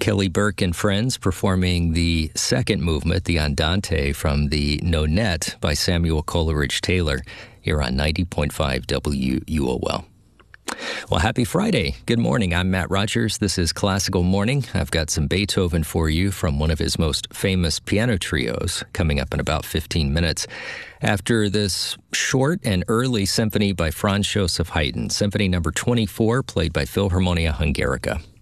Kelly Burke and Friends performing the second movement, the Andante, from the Nonette by Samuel Coleridge Taylor, here on 90.5 WUOL. Well, happy Friday. Good morning. I'm Matt Rogers. This is Classical Morning. I've got some Beethoven for you from one of his most famous piano trios coming up in about 15 minutes. After this short and early symphony by Franz Joseph Haydn, Symphony number 24, played by Philharmonia Hungarica.